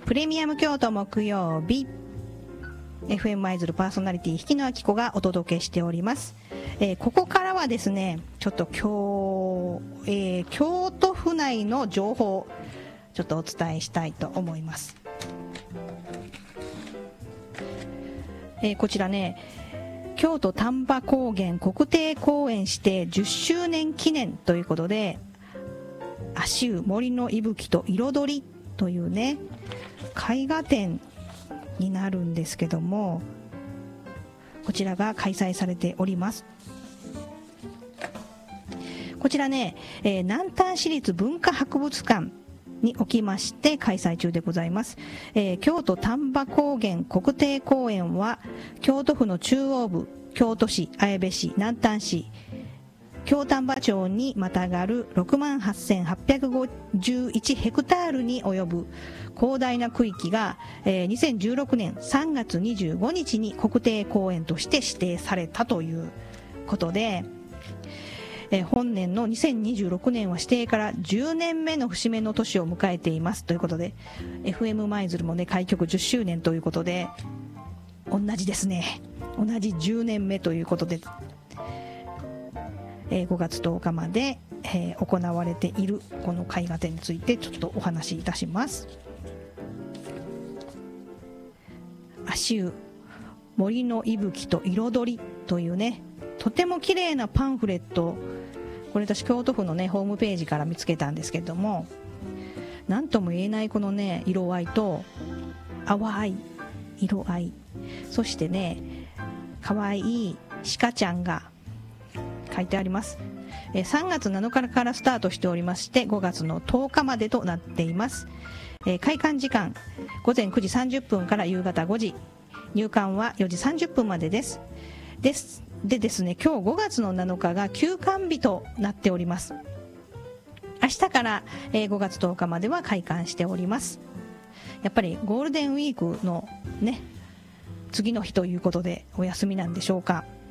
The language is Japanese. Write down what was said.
プレミアム京都木曜日 FM 舞鶴パーソナリティ引野明子がお届けしております。ここからはですねちょっと京都府内の情報ちょっとお伝えしたいと思います。こちらね京都丹波高原国定公園指定10周年記念ということで足湯森の息吹と彩りというね絵画展になるんですけども、こちらが開催されております。こちらね、南丹市立文化博物館におきまして開催中でございます。京都丹波高原国定公園は京都府の中央部京都市、綾部市、南丹市、京丹波町にまたがる68,851ヘクタールに及ぶ広大な区域が、2016年3月25日に国定公園として指定されたということで、本年の2026年は指定から10年目の節目の年を迎えていますということで FM 舞鶴もね開局10周年ということで同じですね、同じ10年目ということで、5月10日まで、行われているこの絵画展についてちょっとお話しいたします。足湯森の息吹と彩りというねとても綺麗なパンフレット、これ私京都府のねホームページから見つけたんですけれども、何とも言えないこのね色合いと淡い色合い、そしてね可愛い鹿ちゃんが書いてあります。3月7日からスタートしておりまして5月の10日までとなっています。開館時間午前9時30分から夕方5時、入館は4時30分までです。でですね、今日5月の7日が休館日となっております。明日から、5月10日までは開館しております。やっぱりゴールデンウィークのね次の日ということでお休みなんでしょうか。